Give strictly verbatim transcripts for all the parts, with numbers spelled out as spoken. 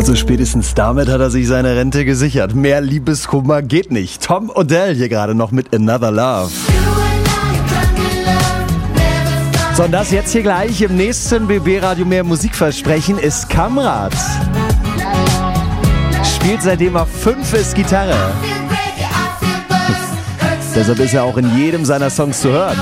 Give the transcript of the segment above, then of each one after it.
Also spätestens damit hat er sich seine Rente gesichert. Mehr Liebeskummer geht nicht. Tom Odell hier gerade noch mit Another Love. So, und das jetzt hier gleich im nächsten B B-Radio mehr Musikversprechen ist Kamrat. Spielt seitdem er fünf ist Gitarre. Deshalb ist er auch in jedem seiner Songs zu hören.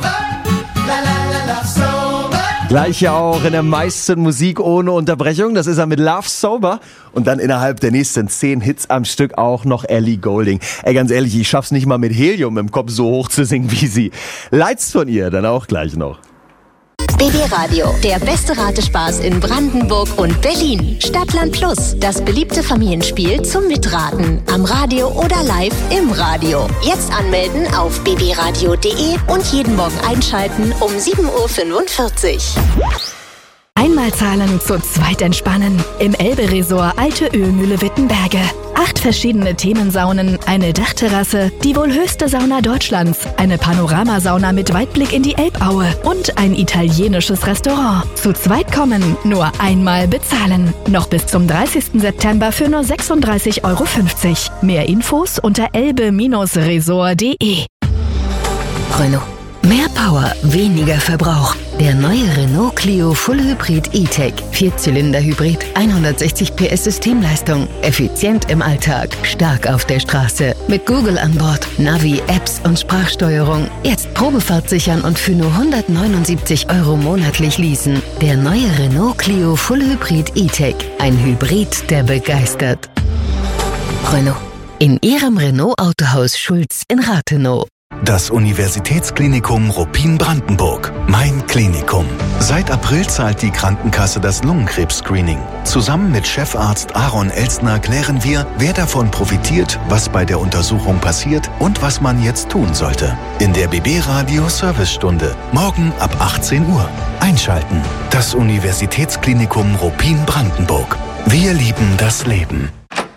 Gleich ja auch in der meisten Musik ohne Unterbrechung. Das ist er mit Love Sober. Und dann innerhalb der nächsten zehn Hits am Stück auch noch Ellie Goulding. Ey, ganz ehrlich, ich schaff's nicht mal mit Helium im Kopf so hoch zu singen wie sie. Lights von ihr dann auch gleich noch. B B-Radio, der beste Ratespaß in Brandenburg und Berlin. Stadtland Plus, das beliebte Familienspiel zum Mitraten. Am Radio oder live im Radio. Jetzt anmelden auf b b radio punkt d e und jeden Morgen einschalten um sieben Uhr fünfundvierzig. Einmal zahlen, zu zweit entspannen. Im Elbe-Resort Alte Ölmühle Wittenberge. Acht verschiedene Themensaunen, eine Dachterrasse, die wohl höchste Sauna Deutschlands, eine Panoramasauna mit Weitblick in die Elbaue und ein italienisches Restaurant. Zu zweit kommen, nur einmal bezahlen. Noch bis zum dreißigsten September für nur sechsunddreißig Euro fünfzig. Mehr Infos unter elbe resort punkt d e. Renault. Mehr Power, weniger Verbrauch. Der neue Renault Clio Full Hybrid E-Tech. Vierzylinder-Hybrid, hundertsechzig P S Systemleistung. Effizient im Alltag, stark auf der Straße. Mit Google an Bord, Navi, Apps und Sprachsteuerung. Jetzt Probefahrt sichern und für nur hundertneunundsiebzig Euro monatlich leasen. Der neue Renault Clio Full Hybrid E-Tech. Ein Hybrid, der begeistert. Renault. In Ihrem Renault-Autohaus Schulz in Rathenow. Das Universitätsklinikum Ruppin-Brandenburg. Mein Klinikum. Seit April zahlt die Krankenkasse das Lungenkrebs-Screening. Zusammen mit Chefarzt Aaron Elstner klären wir, wer davon profitiert, was bei der Untersuchung passiert und was man jetzt tun sollte. In der B B-Radio Servicestunde. Morgen ab achtzehn Uhr. Einschalten. Das Universitätsklinikum Ruppin-Brandenburg. Wir lieben das Leben.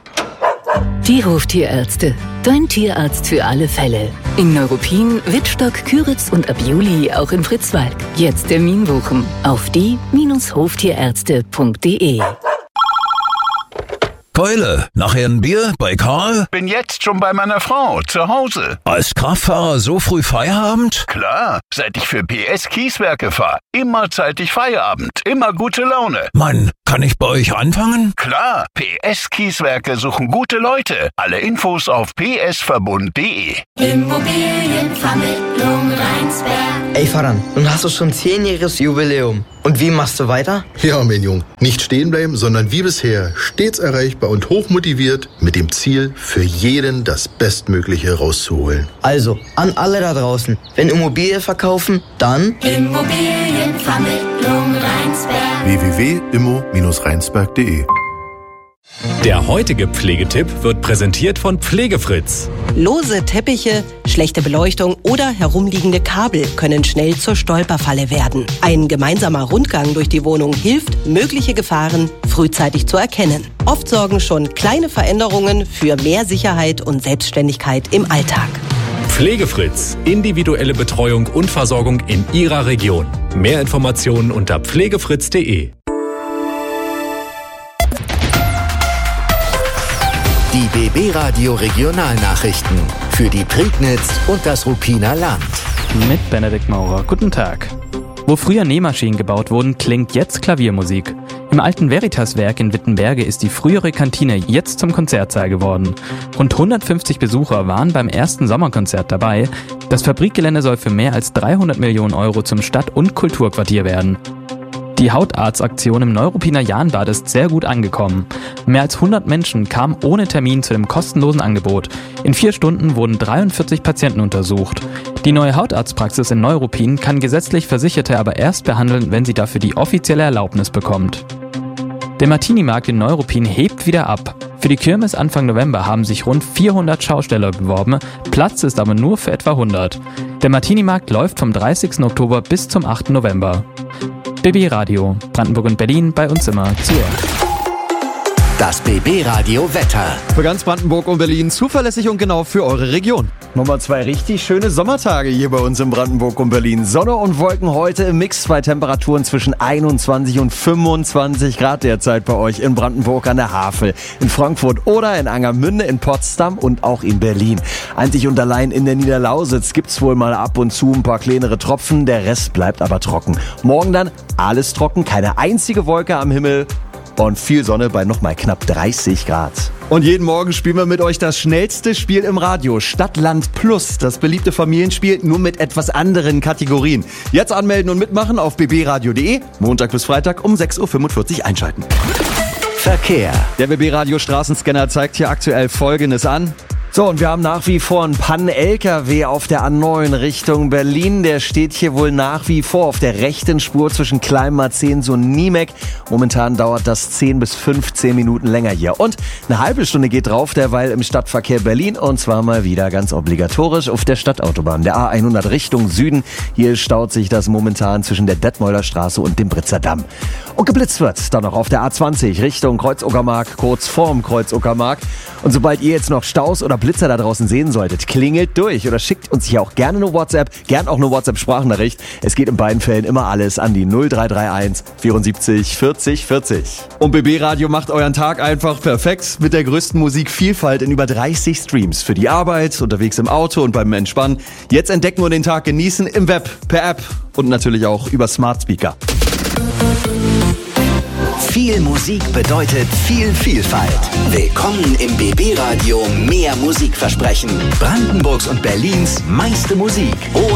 Die Hoftierärzte. Dein Tierarzt für alle Fälle. In Neuruppin, Wittstock, Küritz und ab Juli auch in Fritzwalk. Jetzt Termin buchen auf die Hoftierärzte punkt d e. Keule, nachher ein Bier bei Karl? Bin jetzt schon bei meiner Frau, zu Hause. Als Kraftfahrer so früh Feierabend? Klar, seit ich für P S Kieswerke fahre. Immer zeitig Feierabend, immer gute Laune. Mann, kann ich bei euch anfangen? Klar, P S Kieswerke suchen gute Leute. Alle Infos auf p s verbund punkt d e. Immobilienvermittlung Rheinsberg. Ey Faran, nun hast du schon zehnjähriges Jubiläum. Und wie machst du weiter? Ja, mein Jung, nicht stehen bleiben, sondern wie bisher stets erreichbar und hochmotiviert mit dem Ziel, für jeden das Bestmögliche rauszuholen. Also, an alle da draußen, wenn Immobilie verkaufen, dann Immobilienvermittlung Rheinsberg. w w w punkt immo Bindestrich rheinsberg punkt d e. Der heutige Pflegetipp wird präsentiert von Pflegefritz. Lose Teppiche, schlechte Beleuchtung oder herumliegende Kabel können schnell zur Stolperfalle werden. Ein gemeinsamer Rundgang durch die Wohnung hilft, mögliche Gefahren frühzeitig zu erkennen. Oft sorgen schon kleine Veränderungen für mehr Sicherheit und Selbstständigkeit im Alltag. Pflegefritz. Individuelle Betreuung und Versorgung in Ihrer Region. Mehr Informationen unter pflegefritz punkt d e. Die B B-Radio Regionalnachrichten für die Prignitz und das Ruppiner Land. Mit Benedikt Maurer. Guten Tag. Wo früher Nähmaschinen gebaut wurden, klingt jetzt Klaviermusik. Im alten Veritas-Werk in Wittenberge ist die frühere Kantine jetzt zum Konzertsaal geworden. Rund hundertfünfzig Besucher waren beim ersten Sommerkonzert dabei. Das Fabrikgelände soll für mehr als dreihundert Millionen Euro zum Stadt- und Kulturquartier werden. Die Hautarztaktion im Neuruppiner Jahnbad ist sehr gut angekommen. Mehr als hundert Menschen kamen ohne Termin zu dem kostenlosen Angebot. In vier Stunden wurden dreiundvierzig Patienten untersucht. Die neue Hautarztpraxis in Neuruppin kann gesetzlich Versicherte aber erst behandeln, wenn sie dafür die offizielle Erlaubnis bekommt. Der Martini-Markt in Neuruppin hebt wieder ab. Für die Kirmes Anfang November haben sich rund vierhundert Schausteller beworben, Platz ist aber nur für etwa hundert. Der Martini-Markt läuft vom dreißigsten Oktober bis zum achten November. B B Radio, Brandenburg und Berlin, bei uns immer zu Ohr. Das B B-Radio Wetter. Für ganz Brandenburg und Berlin zuverlässig und genau für eure Region. Nochmal zwei richtig schöne Sommertage hier bei uns in Brandenburg und Berlin. Sonne und Wolken heute im Mix, zwei Temperaturen zwischen einundzwanzig und fünfundzwanzig Grad derzeit bei euch in Brandenburg an der Havel, in Frankfurt oder in Angermünde, in Potsdam und auch in Berlin. Einzig und allein in der Niederlausitz gibt's wohl mal ab und zu ein paar kleinere Tropfen, der Rest bleibt aber trocken. Morgen dann alles trocken, keine einzige Wolke am Himmel und viel Sonne bei nochmal knapp dreißig Grad. Und jeden Morgen spielen wir mit euch das schnellste Spiel im Radio, Stadtland Plus, das beliebte Familienspiel, nur mit etwas anderen Kategorien. Jetzt anmelden und mitmachen auf b b radio punkt d e, Montag bis Freitag um sechs Uhr fünfundvierzig einschalten. Verkehr. Der B B-Radio Straßenscanner zeigt hier aktuell Folgendes an. So, und wir haben nach wie vor einen Pannen-L K W auf der A neun Richtung Berlin. Der steht hier wohl nach wie vor auf der rechten Spur zwischen Kleinmarzens und Niemek. Momentan dauert das zehn bis fünfzehn Minuten länger hier. Und eine halbe Stunde geht drauf, derweil im Stadtverkehr Berlin. Und zwar mal wieder ganz obligatorisch auf der Stadtautobahn, der A hundert Richtung Süden. Hier staut sich das momentan zwischen der Detmolder Straße und dem Britzer Damm. Und geblitzt wird dann noch auf der A zwanzig Richtung Kreuz-Uckermark, kurz vorm Kreuz-Uckermark. Und sobald ihr jetzt noch Staus oder Blitzer da draußen sehen solltet, klingelt durch oder schickt uns hier auch gerne eine WhatsApp, gern auch eine WhatsApp-Sprachnachricht. Es geht in beiden Fällen immer alles an die null drei drei eins vierundsiebzig vierzig vierzig. Und B B-Radio macht euren Tag einfach perfekt mit der größten Musikvielfalt in über dreißig Streams. Für die Arbeit, unterwegs im Auto und beim Entspannen. Jetzt entdecken und den Tag genießen im Web, per App und natürlich auch über Smart Speaker. Viel Musik bedeutet viel Vielfalt. Willkommen im B B-Radio Mehr Musikversprechen. Brandenburgs und Berlins meiste Musik.